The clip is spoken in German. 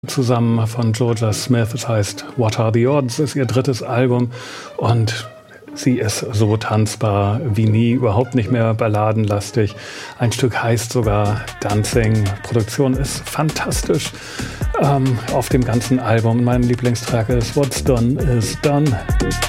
zusammen von Jorja Smith. Es heißt What Are the Odds? Es ist ihr drittes Album und sie ist so tanzbar wie nie, überhaupt nicht mehr balladenlastig. Ein Stück heißt sogar Dancing. Produktion ist fantastisch auf dem ganzen Album. Mein Lieblingstrack ist What's Done is Done.